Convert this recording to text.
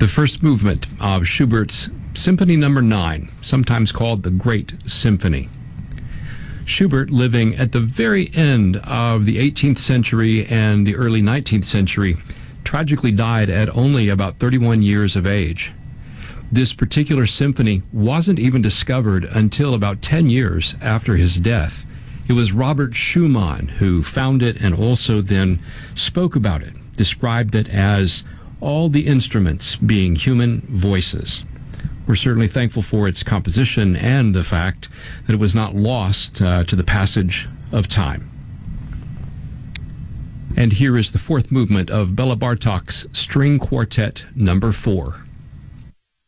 The first movement of Schubert's Symphony No. 9, sometimes called the Great Symphony. Schubert, living at the very end of the 18th century and the early 19th century, tragically died at only about 31 years of age. This particular symphony wasn't even discovered until about 10 years after his death. It was Robert Schumann who found it and also then spoke about it, described it as all the instruments being human voices. We're certainly thankful for its composition and the fact that it was not lost to the passage of time. And here is the fourth movement of Bela Bartok's String Quartet No. 4.